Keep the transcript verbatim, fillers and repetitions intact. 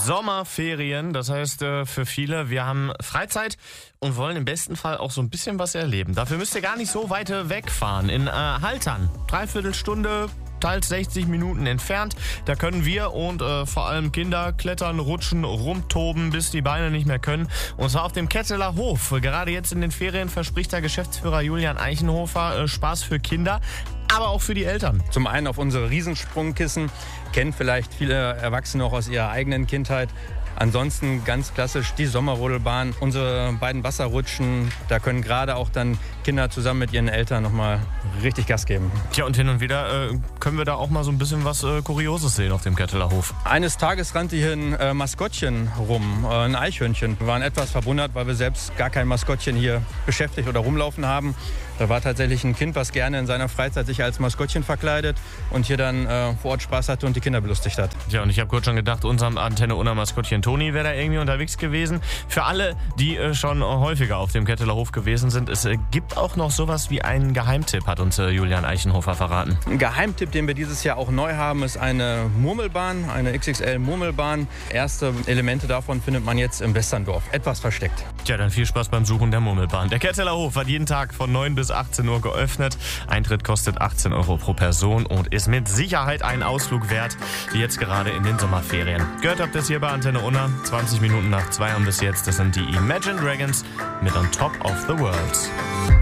Sommerferien, das heißt äh, für viele, wir haben Freizeit und wollen im besten Fall auch so ein bisschen was erleben. Dafür müsst ihr gar nicht so weit wegfahren. In äh, Haltern, Dreiviertelstunde, teils sechzig Minuten entfernt. Da können wir und äh, vor allem Kinder klettern, rutschen, rumtoben, bis die Beine nicht mehr können. Und zwar auf dem Ketteler Hof. Gerade jetzt in den Ferien verspricht der Geschäftsführer Julian Eichenhofer äh, Spaß für Kinder, aber auch für die Eltern. Zum einen auf unsere Riesensprungkissen, kennen vielleicht viele Erwachsene auch aus ihrer eigenen Kindheit. Ansonsten ganz klassisch die Sommerrodelbahn, unsere beiden Wasserrutschen, da können gerade auch dann Kinder zusammen mit ihren Eltern nochmal richtig Gas geben. Tja, und hin und wieder äh, können wir da auch mal so ein bisschen was äh, Kurioses sehen auf dem Ketteler Hof. Eines Tages rannte hier ein äh, Maskottchen rum, äh, ein Eichhörnchen. Wir waren etwas verwundert, weil wir selbst gar kein Maskottchen hier beschäftigt oder rumlaufen haben. Da war tatsächlich ein Kind, was gerne in seiner Freizeit sich als Maskottchen verkleidet und hier dann äh, vor Ort Spaß hatte und die Kinder belustigt hat. Ja, und ich habe kurz schon gedacht, unserem Antenne Unna Maskottchen Toni wäre da irgendwie unterwegs gewesen. Für alle, die äh, schon häufiger auf dem Ketteler Hof gewesen sind, es äh, gibt auch noch sowas wie einen Geheimtipp, hat uns äh, Julian Eichenhofer verraten. Ein Geheimtipp, den wir dieses Jahr auch neu haben, ist eine Murmelbahn, eine X X L-Murmelbahn. Erste Elemente davon findet man jetzt im Westerndorf, etwas versteckt. Tja, dann viel Spaß beim Suchen der Murmelbahn. Der Ketteler Hof hat jeden Tag von neun bis achtzehn Uhr geöffnet. Eintritt kostet achtzehn Euro pro Person und ist mit Sicherheit ein Ausflug wert, jetzt gerade in den Sommerferien. Gehört habt ihr es hier bei Antenne Unna, zwanzig Minuten nach zwei haben bis jetzt. Das sind die Imagine Dragons mit On Top of the World.